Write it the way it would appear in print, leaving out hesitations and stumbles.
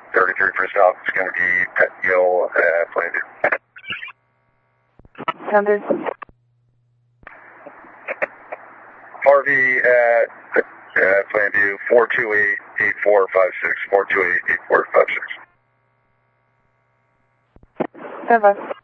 33 for South. It's going to be Pet Gill at Plainview. Sounded. Harvey at Plainview, 428-8456, 428-8456. 7.